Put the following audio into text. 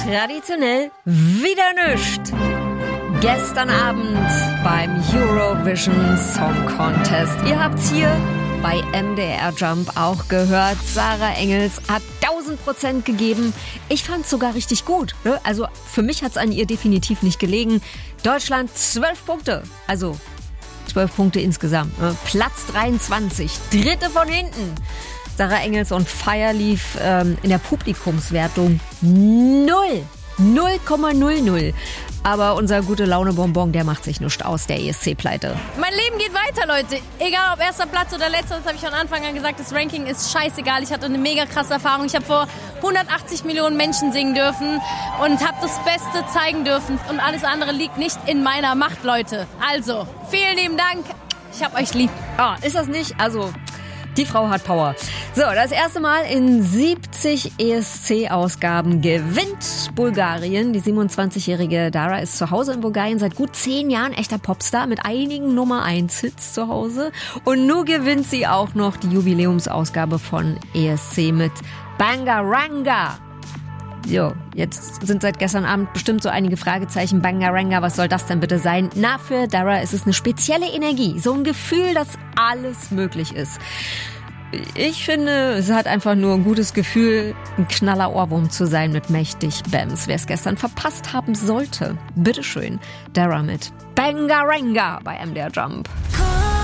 traditionell wieder nischt. Gestern Abend beim Eurovision Song Contest. Ihr habt's hier bei MDR Jump auch gehört. Sarah Engels hat 1000% gegeben. Ich fand's sogar richtig gut. Ne? Also für mich hat's an ihr definitiv nicht gelegen. Deutschland 12 Punkte. Also 12 Punkte insgesamt. Ne? Platz 23. Dritte von hinten. Sarah Engels on Fire lief in der Publikumswertung 0,00. Aber unser Gute-Laune-Bonbon, der macht sich nichts aus, der ESC-Pleite. Mein Leben geht weiter, Leute. Egal ob erster Platz oder letzter, das habe ich von Anfang an gesagt, das Ranking ist scheißegal. Ich hatte eine mega krasse Erfahrung. Ich habe vor 180 Millionen Menschen singen dürfen und habe das Beste zeigen dürfen. Und alles andere liegt nicht in meiner Macht, Leute. Also, vielen lieben Dank. Ich hab euch lieb. Ah, ist das nicht? Also, die Frau hat Power. So, das erste Mal in 70 ESC-Ausgaben gewinnt Bulgarien. Die 27-jährige Dara ist zu Hause in Bulgarien seit gut 10 Jahren echter Popstar mit einigen Nummer-1-Hits zu Hause. Und nun gewinnt sie auch noch die Jubiläumsausgabe von ESC mit Bangaranga. Jo, jetzt sind seit gestern Abend bestimmt so einige Fragezeichen. Bangaranga, was soll das denn bitte sein? Na, für Dara ist es eine spezielle Energie. So ein Gefühl, dass alles möglich ist. Ich finde, es hat einfach nur ein gutes Gefühl, ein knaller Ohrwurm zu sein mit mächtig Bams. Wer es gestern verpasst haben sollte, bitteschön, Dara mit Bangaranga bei MDR Jump.